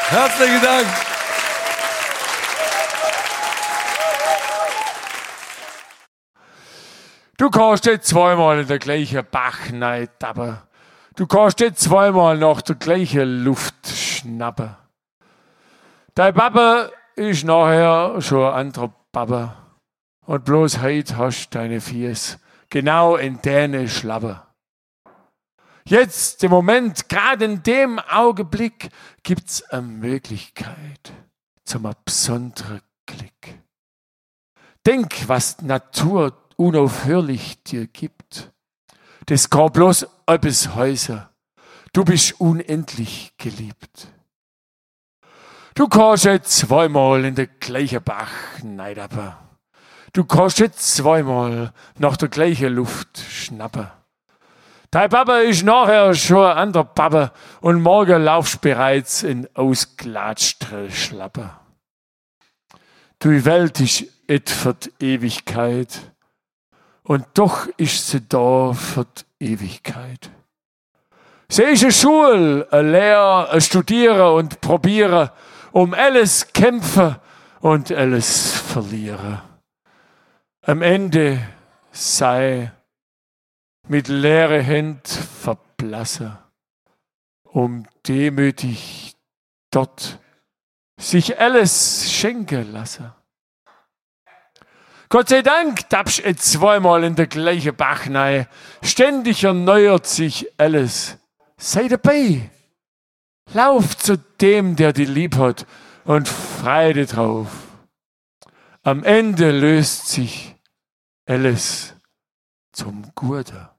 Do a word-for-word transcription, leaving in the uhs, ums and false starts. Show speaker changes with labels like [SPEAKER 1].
[SPEAKER 1] Herzlichen Dank. Du kannst nicht zweimal in der gleichen Bach tappen. Du kannst nicht zweimal nach der gleichen Luft schnappen. Dein Papa ist nachher schon ein anderer Papa. Und bloß heute hast du deine Fies genau in deine Schlappe. Jetzt, im Moment, gerade in dem Augenblick, gibt's eine Möglichkeit zum besonderen Glück. Denk, was die Natur unaufhörlich dir gibt. Das kann bloß etwas heißen. Du bist unendlich geliebt. Du kannst nicht zweimal in der gleichen Bach neidappen. Du kannst nicht zweimal nach der gleichen Luft schnappen. Dein Papa ist nachher schon ein anderer Papa und morgen laufst du bereits in ausgelatschte Schlappe. Die Welt ist et für die Ewigkeit und doch ist sie da für die Ewigkeit. Sie ist eine Schule, eine Lehre, ein Studieren und Probieren, um alles kämpfen und alles verlieren. Am Ende sei mit leere Händ verblassen, um demütig dort sich alles schenken lassen. Gott sei Dank tappst du zweimal in der gleichen Bach rein. Ständig erneuert sich alles. Sei dabei. Lauf zu dem, der dich lieb hat und freu dich drauf. Am Ende löst sich alles zum Guten.